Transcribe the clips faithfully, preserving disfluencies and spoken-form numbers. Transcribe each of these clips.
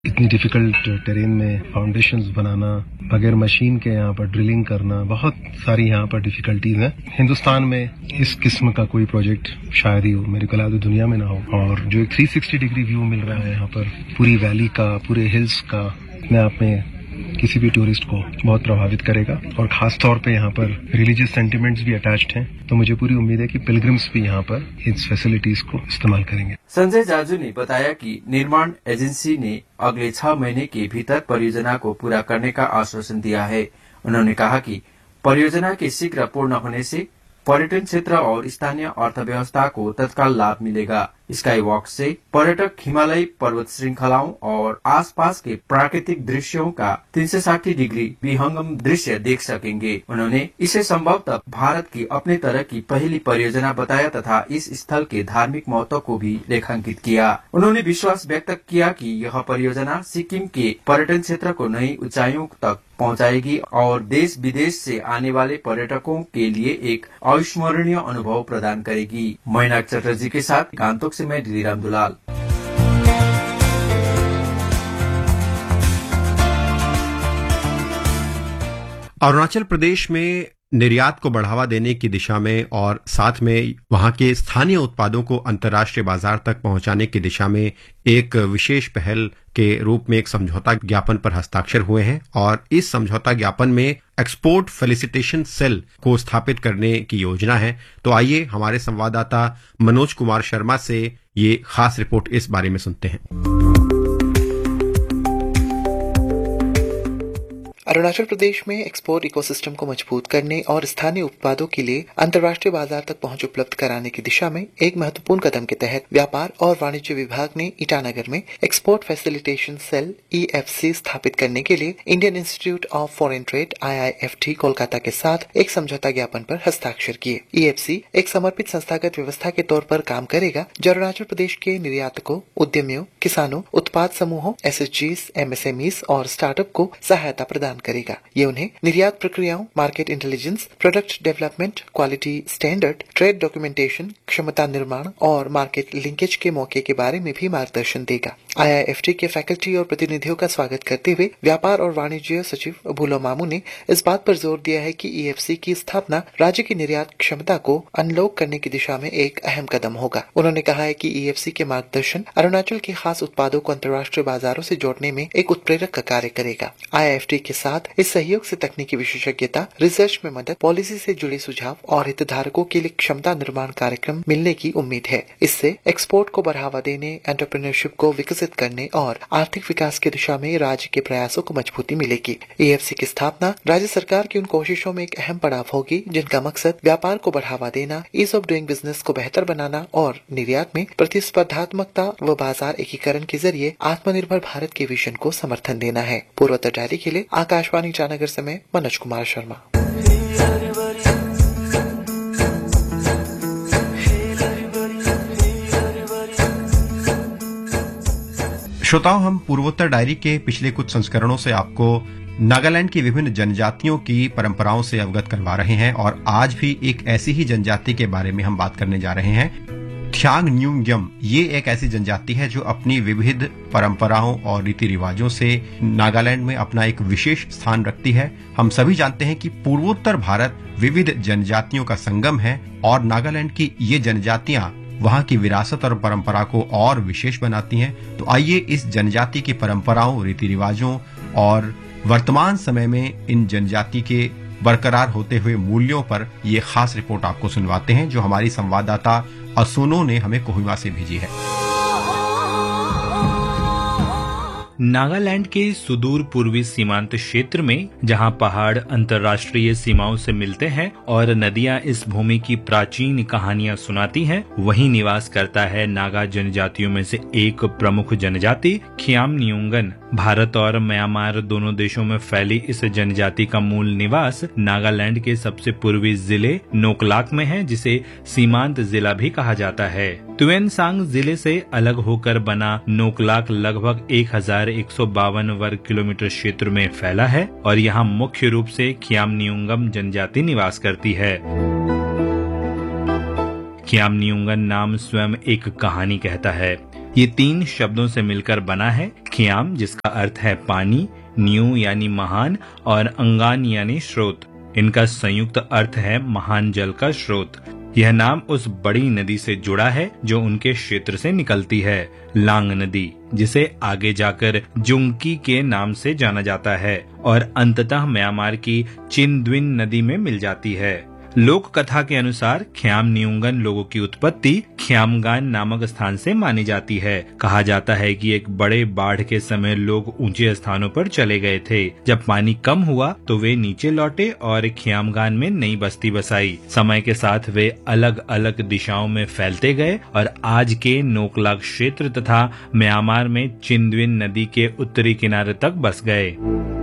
इतनी difficult terrain में foundations बनाना, बगैर मशीन के यहाँ पर ड्रिलिंग करना, बहुत सारी यहाँ पर डिफिकल्टीज हैं। हिंदुस्तान में इस किस्म का कोई प्रोजेक्ट शायद ही हो, मेरे को लगता है दुनिया में ना हो। और जो एक तीन सौ साठ डिग्री व्यू मिल रहा है यहाँ पर पूरी वैली का, पूरे हिल्स का, अपने आप में किसी भी टूरिस्ट को बहुत प्रभावित करेगा। और खास तौर पे यहाँ पर रिलीजियस सेंटिमेंट्स भी अटैच्ड हैं, तो मुझे पूरी उम्मीद है कि पिलग्रिम्स भी यहाँ पर इस फैसिलिटीज को इस्तेमाल करेंगे। संजय जाजू ने बताया कि निर्माण एजेंसी ने अगले छह महीने के भीतर परियोजना को पूरा करने का आश्वासन दिया है। उन्होंने कहा कि परियोजना के शीघ्र पूर्ण होने से पर्यटन क्षेत्र और स्थानीय अर्थव्यवस्था को तत्काल लाभ मिलेगा। स्काई वॉक से पर्यटक हिमालयी पर्वत श्रृंखलाओं और आसपास के प्राकृतिक दृश्यों का तीन सौ साठ डिग्री विहंगम दृश्य देख सकेंगे। उन्होंने इसे संभवतः भारत की अपने तरह की पहली परियोजना बताया तथा इस स्थल के धार्मिक महत्व को भी रेखांकित किया। उन्होंने विश्वास व्यक्त किया कि यह परियोजना सिक्किम के पर्यटन क्षेत्र को नई ऊंचाइयों तक पहुंचाएगी और देश विदेश से आने वाले पर्यटकों के लिए एक अविस्मरणीय अनुभव प्रदान करेगी। मैनाक चटर्जी के साथ गांतोक से मैं दिलीराम दुलाल। अरुणाचल प्रदेश में निर्यात को बढ़ावा देने की दिशा में और साथ में वहां के स्थानीय उत्पादों को अंतर्राष्ट्रीय बाजार तक पहुंचाने की दिशा में एक विशेष पहल के रूप में एक समझौता ज्ञापन पर हस्ताक्षर हुए हैं। और इस समझौता ज्ञापन में एक्सपोर्ट फेलिसिटेशन सेल को स्थापित करने की योजना है। तो आइए हमारे संवाददाता मनोज कुमार शर्मा से ये खास रिपोर्ट इस बारे में सुनते हैं। अरुणाचल प्रदेश में एक्सपोर्ट इकोसिस्टम को मजबूत करने और स्थानीय उत्पादों के लिए अंतर्राष्ट्रीय बाजार तक पहुंच उपलब्ध कराने की दिशा में एक महत्वपूर्ण कदम के तहत व्यापार और वाणिज्य विभाग ने ईटानगर में export facilitation cell E F C स्थापित करने के लिए Indian institute of foreign trade I I F T Kolkata के साथ एक समझौता ज्ञापन पर हस्ताक्षर किए। ई एफ सी एक समर्पित संस्थागत व्यवस्था के तौर पर काम करेगा जो अरुणाचल प्रदेश के निर्यातकों, उद्यमियों, किसानों, उत्पाद समूहों, S H जीज, M S M Es और स्टार्टअप को सहायता प्रदान करेगा। ये उन्हें निर्यात प्रक्रियाओं, market intelligence, product development, quality standard, trade documentation, क्षमता निर्माण और मार्केट लिंकेज के मौके के बारे में भी मार्गदर्शन देगा। आई आई एफ टी के फैकल्टी और प्रतिनिधियों का स्वागत करते हुए व्यापार और वाणिज्य सचिव भूलो मामू ने इस बात पर जोर दिया है कि ई एफ सी की स्थापना राज्य की निर्यात क्षमता को अनलॉक करने की दिशा में एक अहम कदम होगा। उन्होंने कहा है कि ई एफ सी के मार्गदर्शन अरुणाचल के खास उत्पादों को अंतर्राष्ट्रीय बाजारों से जोड़ने में एक उत्प्रेरक का कार्य करेगा। आई आई एफ टी के साथ इस सहयोग से तकनीकी विशेषज्ञता, रिसर्च में मदद, पॉलिसी से जुड़े सुझाव और हितधारकों के लिए क्षमता निर्माण कार्यक्रम मिलने की उम्मीद है। इससे एक्सपोर्ट को बढ़ावा देने, एंटरप्रेन्योरशिप को विकसित करने और आर्थिक विकास की दिशा में राज्य के प्रयासों को मजबूती मिलेगी। ई एफ सी की स्थापना राज्य सरकार की उन कोशिशों में एक अहम पड़ाव होगी जिनका मकसद व्यापार को बढ़ावा देना, ईज ऑफ डूइंग बिजनेस को बेहतर बनाना और निर्यात में प्रतिस्पर्धात्मकता व बाजार एकीकरण के जरिए आत्मनिर्भर भारत के विजन को समर्थन देना है। पूर्वोत्तर डायरी के लिए आकाशवाणी ईटानगर से मैं मनोज कुमार शर्मा। श्रोताओं, हम पूर्वोत्तर डायरी के पिछले कुछ संस्करणों से आपको नागालैंड की विभिन्न जनजातियों की परंपराओं से अवगत करवा रहे हैं और आज भी एक ऐसी ही जनजाति के बारे में हम बात करने जा रहे हैं। थ्यांग न्यूंगयम ये एक ऐसी जनजाति है जो अपनी विविध परंपराओं और रीति रिवाजों से नागालैंड में अपना एक विशेष स्थान रखती है। हम सभी जानते हैं कि पूर्वोत्तर भारत विविध जनजातियों का संगम है और नागालैंड की ये जनजातियां वहां की विरासत और परंपरा को और विशेष बनाती हैं। तो आइए इस जनजाति की परंपराओं, रीति रिवाजों और वर्तमान समय में इन जनजाति के बरकरार होते हुए मूल्यों पर ये खास रिपोर्ट आपको सुनवाते हैं जो हमारी संवाददाता असुनो ने हमें कोहिमा से भेजी है। नागालैंड के सुदूर पूर्वी सीमांत क्षेत्र में जहां पहाड़ अंतर्राष्ट्रीय सीमाओं से मिलते हैं और नदियां इस भूमि की प्राचीन कहानियां सुनाती हैं, वहीं निवास करता है नागा जनजातियों में से एक प्रमुख जनजाति खियामनियुंगन। भारत और म्यांमार दोनों देशों में फैली इस जनजाति का मूल निवास नागालैंड के सबसे पूर्वी जिले नोकलाक में है, जिसे सीमांत जिला भी कहा जाता है। तुएनसांग जिले से अलग होकर बना नोकलाक लगभग एक हजार एक सौ बावन वर्ग किलोमीटर क्षेत्र में फैला है और यहाँ मुख्य रूप से खियामनियुंगम जनजाति निवास करती है। खियामनियुंगन नाम स्वयं एक कहानी कहता है। ये तीन शब्दों से मिलकर बना है। खियाम जिसका अर्थ है पानी, न्यू यानी महान और अंगान यानी स्रोत। इनका संयुक्त अर्थ है महान जल का स्रोत। यह नाम उस बड़ी नदी से जुड़ा है जो उनके क्षेत्र से निकलती है, लांग नदी, जिसे आगे जाकर जुंगकी के नाम से जाना जाता है और अंततः म्यांमार की चिनद्विन नदी में मिल जाती है। लोक कथा के अनुसार ख्याम नियुंगन लोगों की उत्पत्ति ख्यामगान नामक स्थान से मानी जाती है। कहा जाता है कि एक बड़े बाढ़ के समय लोग ऊंचे स्थानों पर चले गए थे। जब पानी कम हुआ तो वे नीचे लौटे और ख्यामगान में नई बस्ती बसाई। समय के साथ वे अलग अलग दिशाओं में फैलते गए और आज के नोकला क्षेत्र तथा म्यांमार में चिनद्विन नदी के उत्तरी किनारे तक बस गए।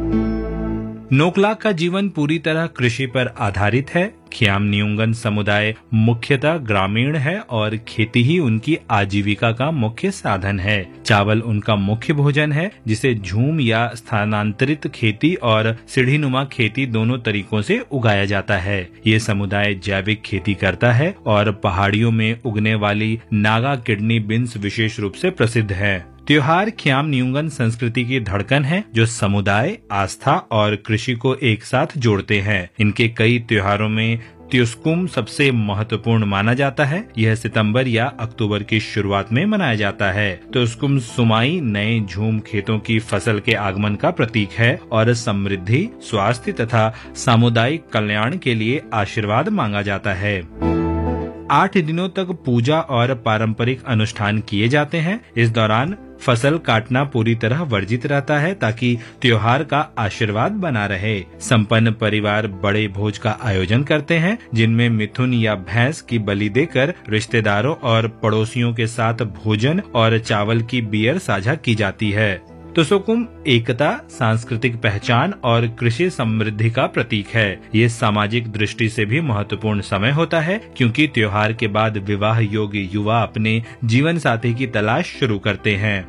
नोकला का जीवन पूरी तरह कृषि पर आधारित है। खियाम नियुंगन समुदाय मुख्यतः ग्रामीण है और खेती ही उनकी आजीविका का मुख्य साधन है। चावल उनका मुख्य भोजन है, जिसे झूम या स्थानांतरित खेती और सीढ़ीनुमा खेती दोनों तरीकों से उगाया जाता है। ये समुदाय जैविक खेती करता है और पहाड़ियों में उगने वाली नागा किडनी बीन्स विशेष रूप से प्रसिद्ध है। त्योहार खियाम नियुंगन संस्कृति की धड़कन है जो समुदाय, आस्था और कृषि को एक साथ जोड़ते हैं। इनके कई त्योहारों में त्योस्कुम सबसे महत्वपूर्ण माना जाता है। यह सितंबर या अक्टूबर की शुरुआत में मनाया जाता है। त्योस्कुम सुमाई नए झूम खेतों की फसल के आगमन का प्रतीक है और समृद्धि, स्वास्थ्य तथा सामुदायिक कल्याण के लिए आशीर्वाद मांगा जाता है। आठ दिनों तक पूजा और पारंपरिक अनुष्ठान किए जाते हैं। इस दौरान फसल काटना पूरी तरह वर्जित रहता है ताकि त्योहार का आशीर्वाद बना रहे। संपन्न परिवार बड़े भोज का आयोजन करते हैं, जिनमें मिथुन या भैंस की बलि देकर रिश्तेदारों और पड़ोसियों के साथ भोजन और चावल की बियर साझा की जाती है। त्योस्कुम एकता, सांस्कृतिक पहचान और कृषि समृद्धि का प्रतीक है। ये सामाजिक दृष्टि से भी महत्वपूर्ण समय होता है, क्योंकि त्योहार के बाद विवाह योग्य युवा अपने जीवन साथी की तलाश शुरू करते हैं।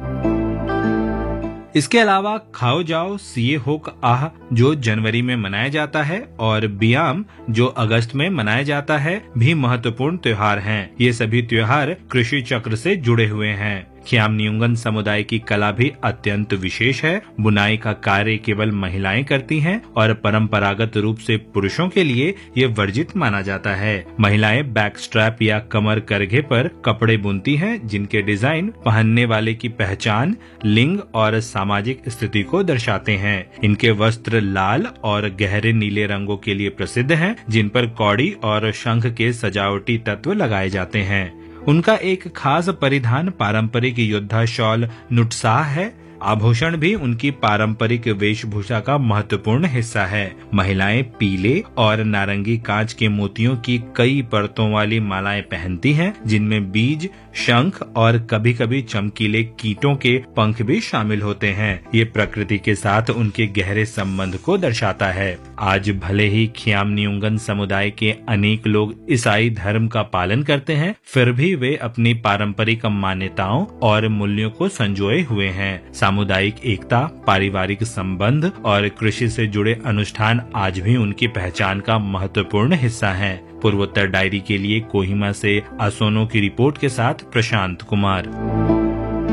इसके अलावा खाओ जाओ सिए होक आह जो जनवरी में मनाया जाता है और बियाम जो अगस्त में मनाया जाता है भी महत्वपूर्ण त्योहार हैं। ये सभी त्योहार कृषि चक्र से जुड़े हुए हैं। खियाम नियुंगन समुदाय की कला भी अत्यंत विशेष है। बुनाई का कार्य केवल महिलाएं करती हैं और परंपरागत रूप से पुरुषों के लिए ये वर्जित माना जाता है। महिलाएं बैक स्ट्रैप या कमर करघे पर कपड़े बुनती हैं, जिनके डिजाइन पहनने वाले की पहचान, लिंग और सामाजिक स्थिति को दर्शाते हैं। इनके वस्त्र लाल और गहरे नीले रंगों के लिए प्रसिद्ध हैं, जिन पर कौड़ी और शंख के सजावटी तत्व लगाए जाते हैं। उनका एक खास परिधान पारंपरिक योद्धा शॉल नुटसाह है। आभूषण भी उनकी पारंपरिक वेशभूषा का महत्वपूर्ण हिस्सा है। महिलाएं पीले और नारंगी कांच के मोतियों की कई परतों वाली मालाएं पहनती हैं, जिनमें बीज, शंख और कभी कभी चमकीले कीटों के पंख भी शामिल होते हैं। ये प्रकृति के साथ उनके गहरे संबंध को दर्शाता है। आज भले ही खियाम नियुंगन समुदाय के अनेक लोग ईसाई धर्म का पालन करते हैं, फिर भी वे अपनी पारंपरिक मान्यताओं और मूल्यों को संजोए हुए हैं। सामुदायिक एकता, पारिवारिक संबंध और कृषि से जुड़े अनुष्ठान आज भी उनकी पहचान का महत्वपूर्ण हिस्सा हैं। पूर्वोत्तर डायरी के लिए कोहिमा से असोनो की रिपोर्ट के साथ प्रशांत कुमार।